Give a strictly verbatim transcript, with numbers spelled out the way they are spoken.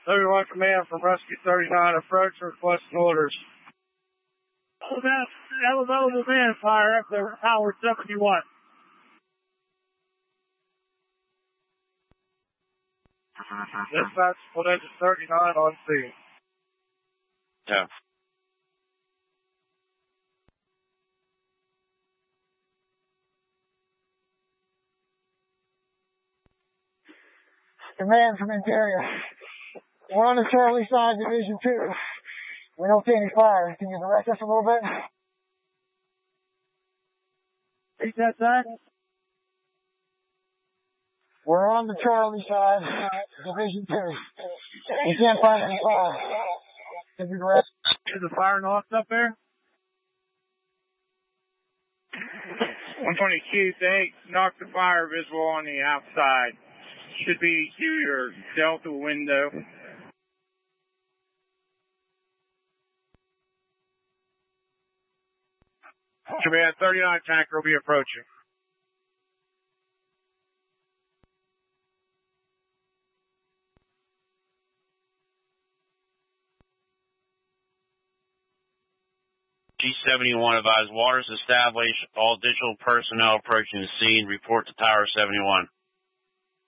thirty-one command from Rescue thirty-nine, approach requesting orders. Oh, that's available man fire up there, Howard seventy-one. Dispatch, split engine thirty-nine on scene. Yeah. Command from interior. We're on the Charlie side, Division two. We don't see any fire. Can you direct us a little bit? Repeat that, Zach? We're on the Charlie side, Division two. We can't find any fire. Can you direct? Is the fire knocked up there? one twenty Q, they knocked the fire visual on the outside. Should be to your Delta window. Command thirty-nine tanker will be approaching. G seventy-one advised waters established. All digital personnel approaching the scene. Report to Tower seventy-one.